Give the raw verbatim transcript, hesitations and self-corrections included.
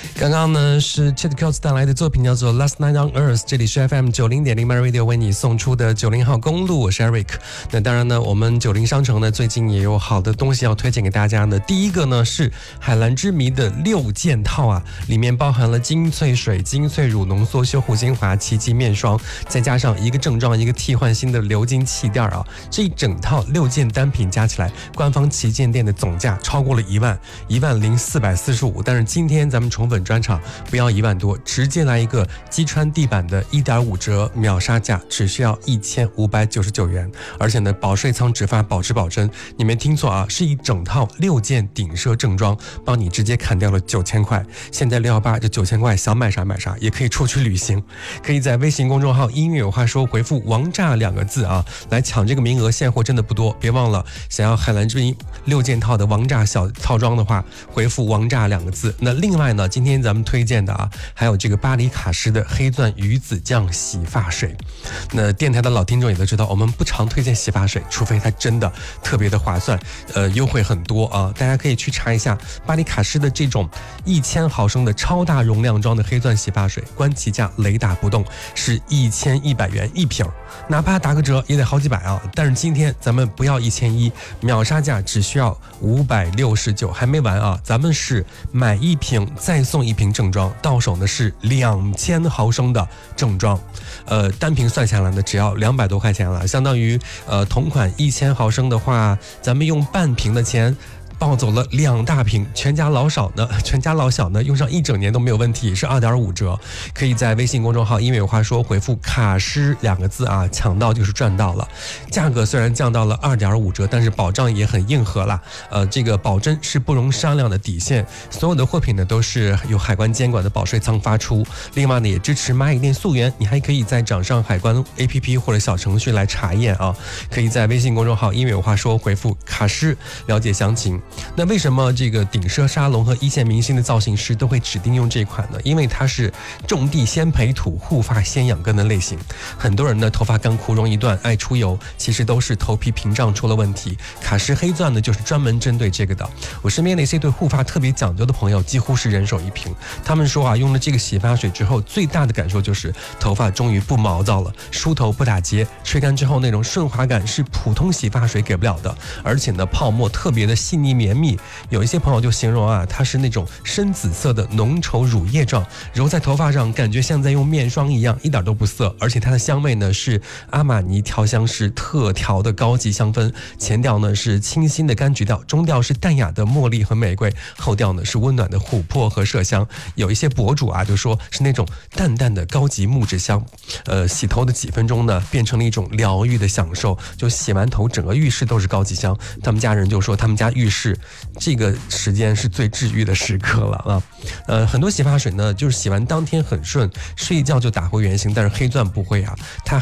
刚刚呢是 Chet Coates 带来的作品叫做 Last Night on Earth， 这里是 F M 九零点零 My Radio 为你送出的九零号公路，我是 Eric。 那当然呢，我们九零商城呢最近也有好的东西要推荐给大家呢。第一个呢是海蓝之谜的六件套啊，里面包含了精粹水、精粹乳浓缩修护精华、奇迹面霜，再加上一个正装一个替换新的流金气垫啊，这一整套六件单品加起来，官方旗舰店的总价超过了一万一万零四百四十五，但是今天咱们宠粉专场不要一万多，直接来一个击穿地板的 一点五 折秒杀价，只需要一千五百九十九元。而且呢，保税仓只发保质保真，你没听错啊，是一整套六件顶奢正装，帮你直接砍掉了九千块。现在六一八这九千块想买啥买啥，也可以出去旅行。可以在微信公众号音乐有话说回复王炸两个字啊，来抢这个名额，现货真的不多，别忘了想要海蓝之谜六件套的王炸小套装的话，回复王炸两个字。那另外呢，今天咱们推荐的啊，还有这个巴黎卡诗的黑钻鱼子酱洗发水。那电台的老听众也都知道，我们不常推荐洗发水，除非它真的特别的划算，呃，优惠很多啊。大家可以去查一下巴黎卡诗的这种一千毫升的超大容量装的黑钻洗发水，官旗价雷打不动，是一千一百元一瓶，哪怕打个折也得好几百啊。但是今天咱们不要一千一，秒杀价只需要五百六十九，还没完啊！咱们是买一瓶再送一瓶正装，到手呢是两千毫升的正装，呃，单瓶算下来呢只要两百多块钱了，相当于呃同款一千毫升的话，咱们用半瓶的钱抱走了两大瓶，全家老少呢，全家老小呢，用上一整年都没有问题，是 二点五 折。可以在微信公众号音乐有话说回复卡诗两个字啊，抢到就是赚到了。价格虽然降到了 二点五 折，但是保障也很硬核啦。呃，这个保真是不容商量的底线，所有的货品呢都是由海关监管的保税仓发出。另外呢，也支持蚂蚁店溯源，你还可以在掌上海关 A P P 或者小程序来查验啊。可以在微信公众号音乐有话说回复卡诗了解详情。那为什么这个顶奢沙龙和一线明星的造型师都会指定用这款呢？因为它是种地先培土，护发先养根的类型。很多人呢头发干枯容易断，爱出油，其实都是头皮屏障出了问题。卡诗黑钻呢就是专门针对这个的。我身边那些对护发特别讲究的朋友几乎是人手一瓶，他们说啊，用了这个洗发水之后最大的感受就是头发终于不毛躁了，梳头不打结，吹干之后那种顺滑感是普通洗发水给不了的。而且呢，泡沫特别的细腻绵密，有一些朋友就形容啊，它是那种深紫色的浓稠乳液状，揉在头发上感觉像在用面霜一样，一点都不涩。而且它的香味呢是阿玛尼调香师特调的高级香氛，前调呢是清新的柑橘调，中调是淡雅的茉莉和玫瑰，后调呢是温暖的琥珀和麝香。有一些博主啊就说是那种淡淡的高级木质香，呃，洗头的几分钟呢变成了一种疗愈的享受，就洗完头整个浴室都是高级香。他们家人就说他们家浴室这个时间是最治愈的时刻了啊。呃，很多洗发水呢就是洗完当天很顺，睡一觉就打回原形，但是黑钻不会啊，它